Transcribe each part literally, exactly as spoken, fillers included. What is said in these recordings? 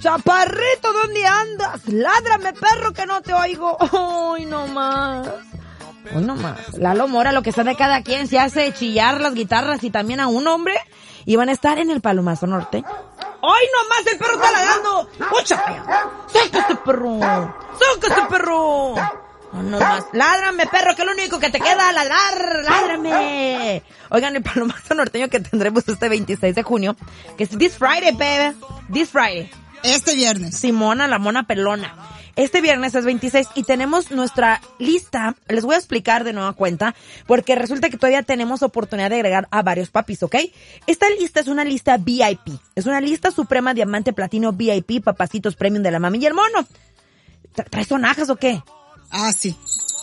Chaparrito, ¿dónde andas? Ládrame, perro, que no te oigo. Ay, no más. Ay, no más. Lalo Mora, lo que sea de cada quien, se hace chillar las guitarras y también a un hombre. Y van a estar en el Palomazo Norte. ¡Ay, no más! ¡El perro está ladrando! ¡Escúchame! ¡Sácate, perro! ¡Sácate, perro! No, no más. ¡Ládrame, perro! Que es lo único que te queda, ladrar. ¡Ládrame! Oigan, el Palomazo Norteño que tendremos este veintiséis de junio, que es this Friday, baby. This Friday. Este viernes. Simona, la mona pelona. Este viernes es veintiséis y tenemos nuestra lista. Les voy a explicar de nueva cuenta porque resulta que todavía tenemos oportunidad de agregar a varios papis, ¿ok? Esta lista es una lista V I P. Es una lista suprema diamante platino V I P, papacitos premium de la mami y el mono. ¿Traes sonajas o qué? Ah, sí.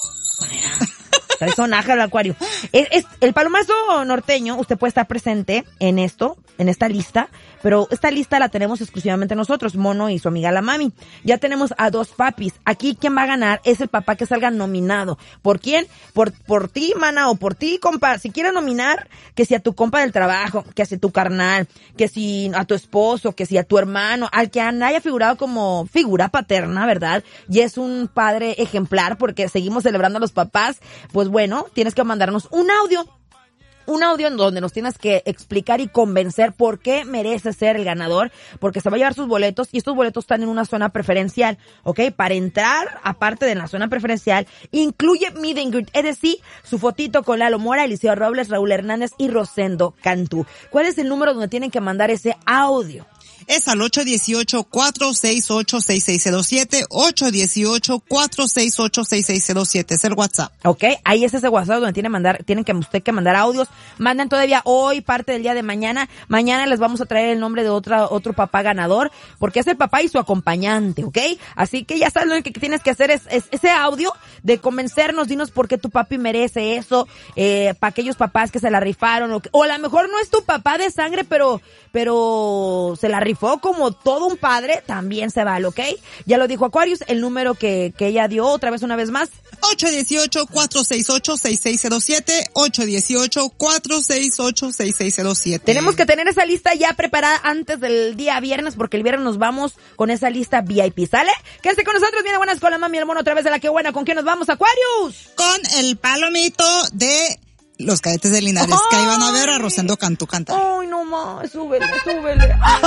Traes sonajas al acuario. Es, es, el Palomazo Norteño, usted puede estar presente en esto, en esta lista, pero esta lista la tenemos exclusivamente nosotros, Mono y su amiga la mami. Ya tenemos a dos papis. Aquí quien va a ganar es el papá que salga nominado. ¿Por quién? Por, por ti, mana, o por ti, compa. Si quieres nominar, que si a tu compa del trabajo, que si a tu carnal, que si a tu esposo, que si a tu hermano, al que haya figurado como figura paterna, ¿verdad? Y es un padre ejemplar porque seguimos celebrando a los papás. Pues bueno, tienes que mandarnos un audio. Un audio en donde nos tienes que explicar y convencer por qué merece ser el ganador, porque se va a llevar sus boletos y estos boletos están en una zona preferencial, ¿ok? Para entrar, aparte de la zona preferencial, incluye meet and greet, es decir, su fotito con Lalo Mora, Eliseo Robles, Raúl Hernández y Rosendo Cantú. ¿Cuál es el número donde tienen que mandar ese audio? Es al ocho uno ocho, cuatro seis ocho, seis seis cero siete, ocho uno ocho, cuatro seis ocho, seis seis cero siete, es el WhatsApp. Ok, ahí es ese WhatsApp donde tiene mandar, tienen que usted que mandar audios. Mandan todavía hoy, parte del día de mañana. Mañana les vamos a traer el nombre de otra, otro papá ganador, porque es el papá y su acompañante, ¿ok? Así que ya sabes lo que tienes que hacer es, es ese audio de convencernos, dinos por qué tu papi merece eso, eh, para aquellos papás que se la rifaron, o, o a lo mejor no es tu papá de sangre, pero, pero se la rifó como todo un padre, también se vale, ¿ok? Ya lo dijo Aquarius, el número que, que ella dio otra vez, una vez más. ocho uno ocho, cuatro seis ocho, seis seis cero siete, ocho uno ocho, cuatro seis ocho, seis seis cero siete. Tenemos que tener esa lista ya preparada antes del día viernes, porque el viernes nos vamos con esa lista V I P, ¿sale? Quédense con nosotros, viene buenas con la mami y el mono otra vez de la que buena. ¿Con quién nos vamos, Aquarius? Con el palomito de Los Cadetes de Linares, oh, que ahí van a ver a Rosendo Cantú cantar. Ay, no más, súbele, súbele.